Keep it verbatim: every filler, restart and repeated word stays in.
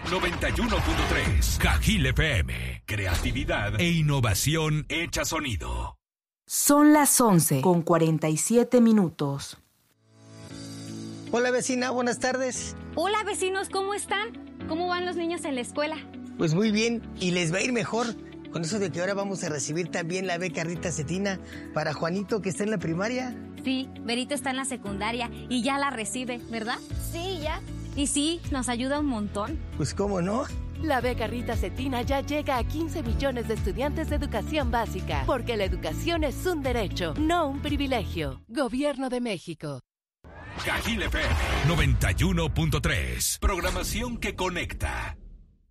noventa y uno punto tres. Cajil F M. Creatividad e innovación hecha sonido. Son las once con cuarenta y siete minutos. Hola vecina, buenas tardes. Hola vecinos, ¿cómo están? ¿Cómo van los niños en la escuela? Pues muy bien, y les va a ir mejor con eso de que ahora vamos a recibir también la beca Rita Cetina para Juanito, que está en la primaria. Sí, Berito está en la secundaria y ya la recibe, ¿verdad? Sí, ya. Y sí, nos ayuda un montón. Pues cómo no. La beca Rita Cetina ya llega a quince millones de estudiantes de educación básica, porque la educación es un derecho, no un privilegio. Gobierno de México. Cajil F M noventa y uno punto tres. Programación que conecta.